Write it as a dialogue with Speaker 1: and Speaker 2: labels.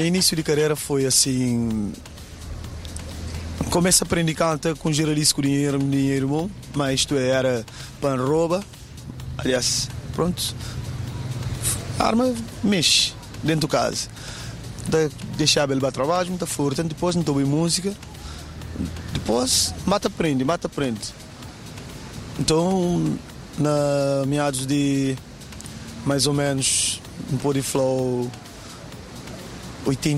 Speaker 1: Minha início de carreira foi assim. Começo a aprender cantar com geralista com dinheiro bom, mas isto era para rouba. Aliás, pronto. A arma mexe dentro de casa. Deixava ele para trabalho, muito forte. Depois não estou em música. Depois mata aprende. Então, na meados de mais ou menos um pôr de flow 80